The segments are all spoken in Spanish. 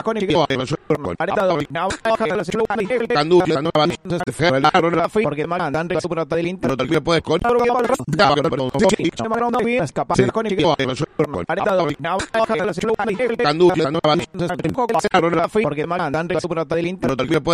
porque mandan del Inter. Porque mandan del Inter.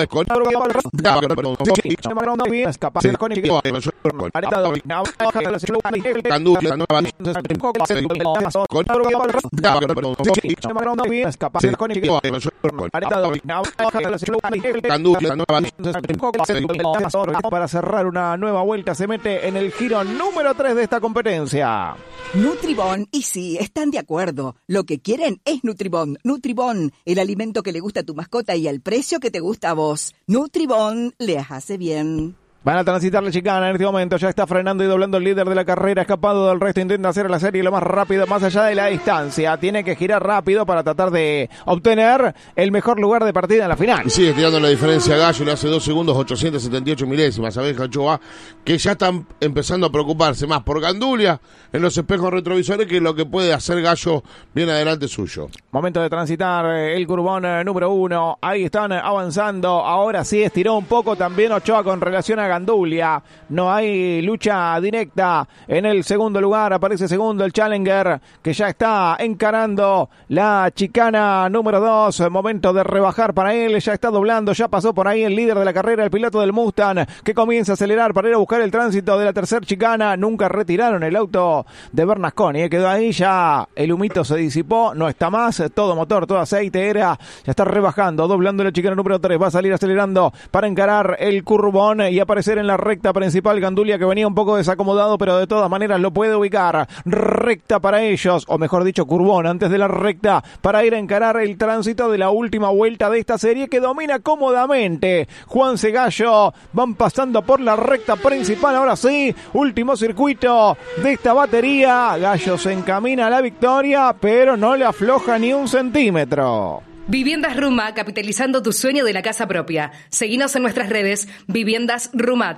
Para cerrar una nueva vuelta se mete en el giro número 3 de esta competencia. Nutribón, y sí, están de acuerdo. Lo que quieren es Nutribón. Nutribón, el alimento que le gusta a tu mascota y al precio que te gusta a vos. Nutribón les hace bien. Van a transitar la chicana en este momento, ya está frenando y doblando el líder de la carrera, escapado del resto, intenta hacer la serie lo más rápido, más allá de la distancia, tiene que girar rápido para tratar de obtener el mejor lugar de partida en la final. Y sigue tirando la diferencia a Gallo, le hace 2 segundos, 878 milésimas a Benja Ochoa, que ya están empezando a preocuparse más por Gandulia en los espejos retrovisores que lo que puede hacer Gallo bien adelante suyo. Momento de transitar el curbón número 1, ahí están avanzando, ahora sí estiró un poco también Ochoa con relación a Gandulia, no hay lucha directa en el segundo lugar, aparece segundo el Challenger que ya está encarando la chicana número 2, momento de rebajar para él, ya está doblando, ya pasó por ahí el líder de la carrera, el piloto del Mustang, que comienza a acelerar para ir a buscar el tránsito de la tercera chicana, nunca retiraron el auto de Bernasconi, quedó ahí, ya el humito se disipó, no está más, todo motor, todo aceite era, ya está rebajando, doblando la chicana número 3, va a salir acelerando para encarar el curbón y aparecer en la recta principal Gandulia, que venía un poco desacomodado, pero de todas maneras lo puede ubicar. Recta para ellos, o mejor dicho, curbón antes de la recta, para ir a encarar el tránsito de la última vuelta de esta serie que domina cómodamente Juanse Gallo. Van pasando por la recta principal, ahora sí, último circuito de esta batería. Gallo se encamina a la victoria, pero no le afloja ni un centímetro. Viviendas Ruma, capitalizando tu sueño de la casa propia. Seguinos en nuestras redes, Viviendas Ruma,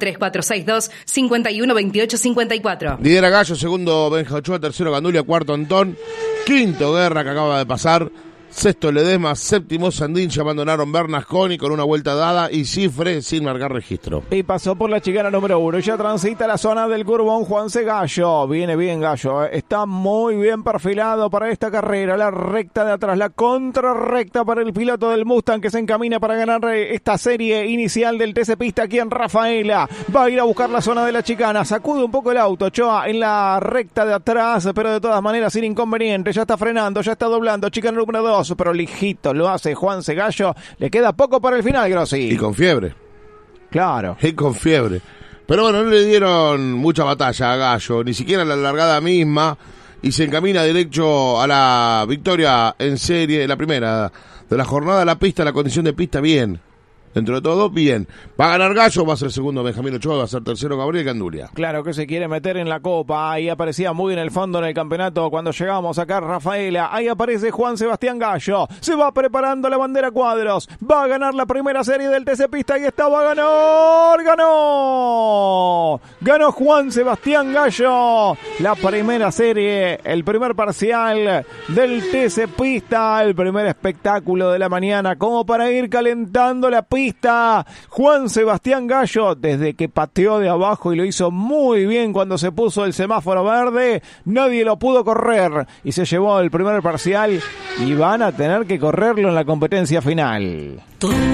3462-512854. Lidera Gallo, segundo Benja Ochoa, tercero Gandulia, cuarto Antón, quinto Guerra que acaba de pasar, sexto Ledesma, séptimo Sandín, ya abandonaron Bernasconi con una vuelta dada y Cifre sin marcar registro. Y pasó por la chicana número 1, ya transita la zona del curbón Juanse Gallo. Viene bien Gallo, está muy bien perfilado para esta carrera, la recta de atrás, la contrarrecta para el piloto del Mustang que se encamina para ganar esta serie inicial del TC Pista aquí en Rafaela. Va a ir a buscar la zona de la chicana, sacude un poco el auto Ochoa en la recta de atrás, pero de todas maneras sin inconveniente, ya está frenando, ya está doblando, chicana número 2. Pero lijito lo hace Juanse Gallo, le queda poco para el final, Grossi. Y con fiebre. Claro. Y con fiebre. Pero bueno, no le dieron mucha batalla a Gallo, ni siquiera en la largada misma, y se encamina derecho a la victoria en serie, la primera de la jornada. La pista, la condición de pista, bien. Dentro de todo, bien. Va a ganar Gallo, va a ser segundo Benjamín Ochoa, va a ser tercero Gabriel Gandulia. Claro que se quiere meter en la copa. Ahí aparecía muy en el fondo en el campeonato cuando llegamos acá a Rafaela. Ahí aparece Juan Sebastián Gallo. Se va preparando la bandera cuadros. Va a ganar la primera serie del TC Pista y esta va a ganar. ¡Ganó! Ganó Juan Sebastián Gallo. La primera serie, el primer parcial del TC Pista. El primer espectáculo de la mañana como para ir calentando la pista. Juan Sebastián Gallo, desde que pateó de abajo y lo hizo muy bien cuando se puso el semáforo verde, nadie lo pudo correr y se llevó el primer parcial y van a tener que correrlo en la competencia final.